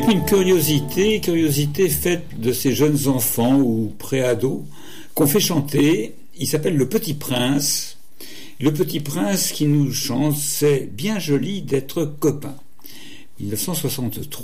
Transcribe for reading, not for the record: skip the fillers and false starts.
puis une curiosité faite de ces jeunes enfants ou préados qu'on fait chanter. Il s'appelle Le Petit Prince. Le Petit Prince qui nous chante « C'est bien joli d'être copain ». 1963.